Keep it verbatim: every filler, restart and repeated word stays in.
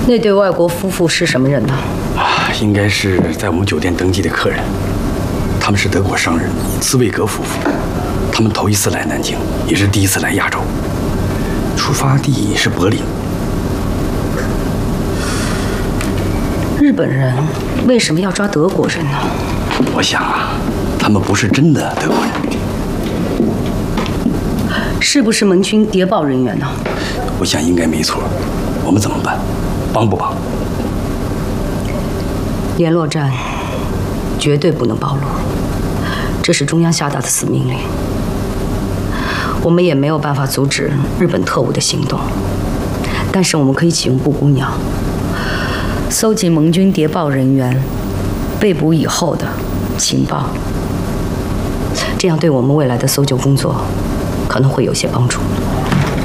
那对外国夫妇是什么人呢？ 啊，应该是在我们酒店登记的客人。他们是德国商人茨威格夫妇，他们头一次来南京，也是第一次来亚洲。出发地是柏林。 日本人为什么要抓德国人呢？ 我想啊，他们不是真的德国人。 是不是盟军谍报人员呢？ 我想应该没错。我们怎么办？帮不帮？ 联络战绝对不能暴露，这是中央下达的死命令。我们也没有办法阻止日本特务的行动，但是我们可以启用布谷鸟，搜集盟军谍报人员被捕以后的情报，这样对我们未来的搜救工作可能会有些帮助。